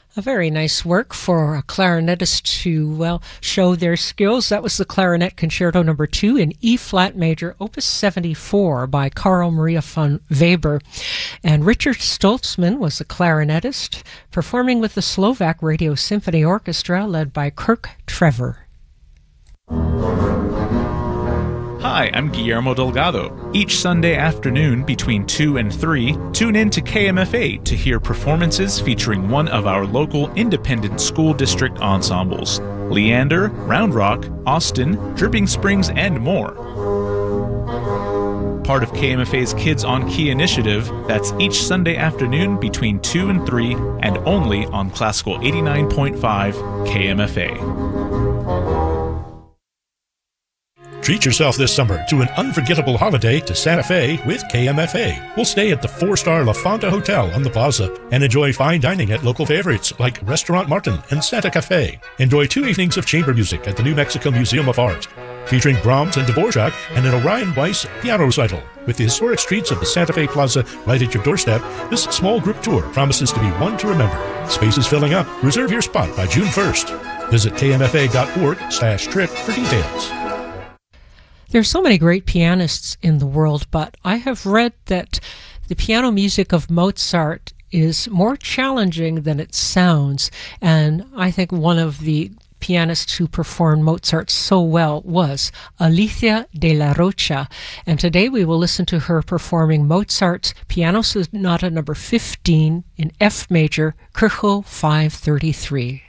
A very nice work for a clarinetist to, well, show their skills. That was the Clarinet Concerto No. 2 in E-flat major, Opus 74 by Carl Maria von Weber. And Richard Stoltzman was the clarinetist, performing with the Slovak Radio Symphony Orchestra led by Kirk Trevor. Hi, I'm Guillermo Delgado. Each Sunday afternoon between 2 and 3, tune in to KMFA to hear performances featuring one of our local independent school district ensembles. Leander, Round Rock, Austin, Dripping Springs, and more. Part of KMFA's Kids on Key initiative, that's each Sunday afternoon between 2 and 3 and only on Classical 89.5 KMFA. Treat yourself this summer to an unforgettable holiday to Santa Fe with KMFA. We'll stay at the 4-star La Fonda Hotel on the Plaza and enjoy fine dining at local favorites like Restaurant Martin and Santa Cafe. Enjoy 2 evenings of chamber music at the New Mexico Museum of Art, featuring Brahms and Dvorak and an Orion Weiss piano recital. With the historic streets of the Santa Fe Plaza right at your doorstep, this small group tour promises to be one to remember. Space is filling up. Reserve your spot by June 1st. Visit kmfa.org/trip for details. There are so many great pianists in the world, but I have read that the piano music of Mozart is more challenging than it sounds, and I think one of the pianists who performed Mozart so well was Alicia de la Rocha, and today we will listen to her performing Mozart's Piano Sonata No. 15 in F major, Kirchhoff 533.